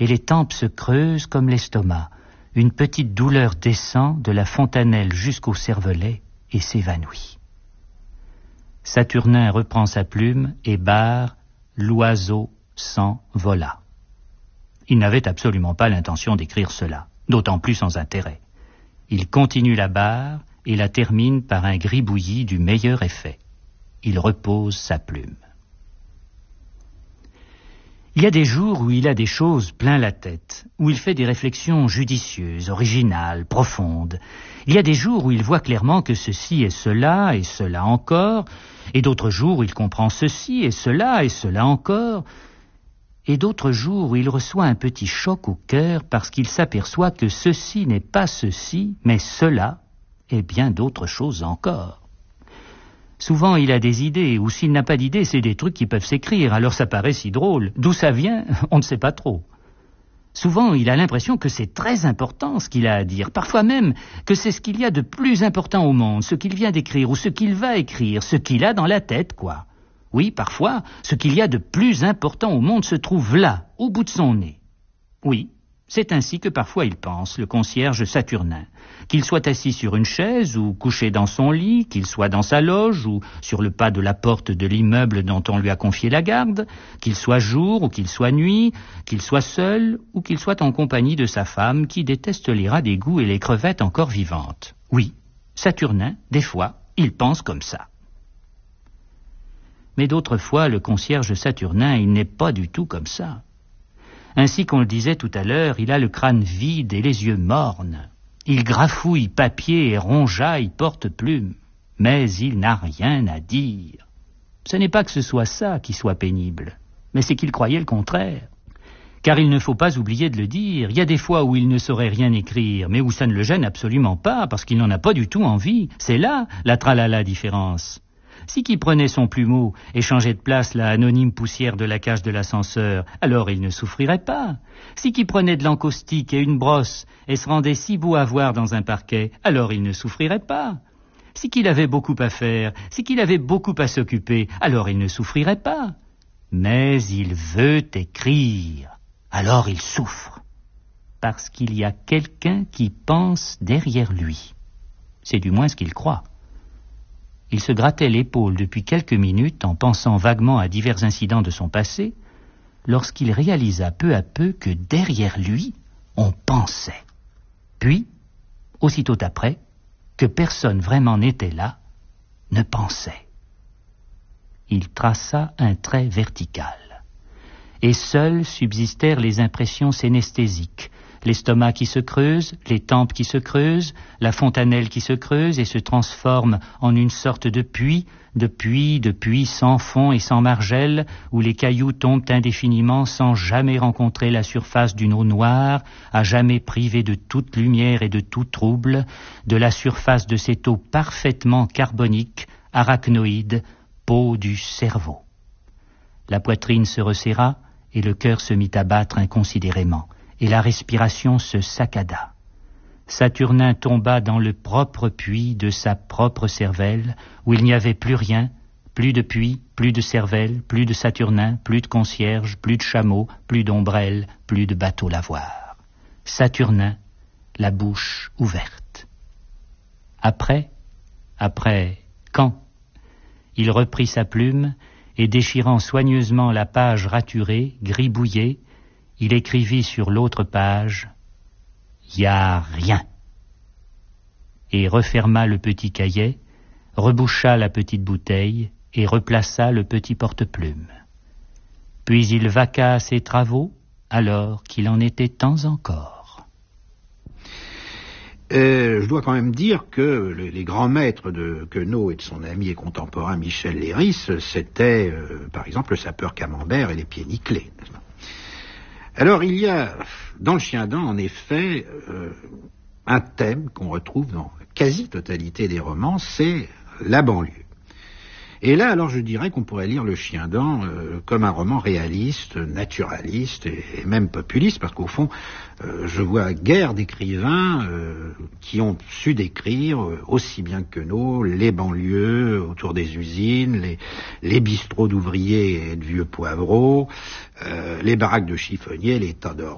et les tempes se creusent comme l'estomac. Une petite douleur descend de la fontanelle jusqu'au cervelet et s'évanouit. Saturnin reprend sa plume et barre « L'oiseau s'envola ». Il n'avait absolument pas l'intention d'écrire cela, d'autant plus sans intérêt. Il continue la barre et la termine par un gribouillis du meilleur effet. Il repose sa plume. Il y a des jours où il a des choses plein la tête, où il fait des réflexions judicieuses, originales, profondes. Il y a des jours où il voit clairement que ceci et cela encore, et d'autres jours où il comprend ceci et cela encore, et d'autres jours où il reçoit un petit choc au cœur parce qu'il s'aperçoit que ceci n'est pas ceci, mais cela, et bien d'autres choses encore. Souvent, il a des idées, ou s'il n'a pas d'idées, c'est des trucs qui peuvent s'écrire, alors ça paraît si drôle. D'où ça vient, on ne sait pas trop. Souvent, il a l'impression que c'est très important ce qu'il a à dire, parfois même que c'est ce qu'il y a de plus important au monde, ce qu'il vient d'écrire, ou ce qu'il va écrire, ce qu'il a dans la tête, quoi. Oui, parfois, ce qu'il y a de plus important au monde se trouve là, au bout de son nez. Oui, c'est ainsi que parfois il pense, le concierge Saturnin. Qu'il soit assis sur une chaise ou couché dans son lit, qu'il soit dans sa loge ou sur le pas de la porte de l'immeuble dont on lui a confié la garde, qu'il soit jour ou qu'il soit nuit, qu'il soit seul ou qu'il soit en compagnie de sa femme qui déteste les rats d'égout et les crevettes encore vivantes. Oui, Saturnin, des fois, il pense comme ça. Mais d'autres fois, le concierge Saturnin, il n'est pas du tout comme ça. Ainsi qu'on le disait tout à l'heure, il a le crâne vide et les yeux mornes. Il grafouille papier et rongeaille porte-plume. Mais il n'a rien à dire. Ce n'est pas que ce soit ça qui soit pénible, mais c'est qu'il croyait le contraire. Car il ne faut pas oublier de le dire, il y a des fois où il ne saurait rien écrire, mais où ça ne le gêne absolument pas, parce qu'il n'en a pas du tout envie. C'est là la tralala différence. Si qui prenait son plumeau et changeait de place la anonyme poussière de la cage de l'ascenseur, alors il ne souffrirait pas. Si qui prenait de l'encaustique et une brosse et se rendait si beau à voir dans un parquet, alors il ne souffrirait pas. Si qu'il avait beaucoup à faire, si qu'il avait beaucoup à s'occuper, alors il ne souffrirait pas. Mais il veut écrire, alors il souffre. Parce qu'il y a quelqu'un qui pense derrière lui. C'est du moins ce qu'il croit. Il se grattait l'épaule depuis quelques minutes en pensant vaguement à divers incidents de son passé, lorsqu'il réalisa peu à peu que derrière lui, on pensait. Puis, aussitôt après, que personne vraiment n'était là, ne pensait. Il traça un trait vertical. Et seules subsistèrent les impressions synesthésiques, l'estomac qui se creuse, les tempes qui se creusent, la fontanelle qui se creuse et se transforme en une sorte de puits sans fond et sans margelle, où les cailloux tombent indéfiniment sans jamais rencontrer la surface d'une eau noire, à jamais privée de toute lumière et de tout trouble, de la surface de cette eau parfaitement carbonique, arachnoïde, peau du cerveau. La poitrine se resserra et le cœur se mit à battre inconsidérément. Et la respiration se saccada. Saturnin tomba dans le propre puits de sa propre cervelle, où il n'y avait plus rien, plus de puits, plus de cervelle, plus de Saturnin, plus de concierge, plus de chameau, plus d'ombrelle, plus de bateau lavoir. Saturnin, la bouche ouverte. Après, quand? Il reprit sa plume, et déchirant soigneusement la page raturée, gribouillée, il écrivit sur l'autre page « Y a rien » et referma le petit cahier, reboucha la petite bouteille et replaça le petit porte-plume. Puis il vaqua à ses travaux, alors qu'il en était temps encore. Je dois quand même dire que les grands maîtres de Queneau et de son ami et contemporain Michel Léris, c'était par exemple le sapeur Camembert et les pieds nickelés. Alors il y a dans le Chien dent en effet un thème qu'on retrouve dans la quasi-totalité des romans, c'est la banlieue. Et là alors je dirais qu'on pourrait lire le Chien dent comme un roman réaliste, naturaliste et même populiste, parce qu'au fond je vois guère d'écrivains qui ont su décrire aussi bien que Queneau les banlieues autour des usines, les bistrots d'ouvriers et de vieux poivreaux, les baraques de chiffonniers, les tas d'or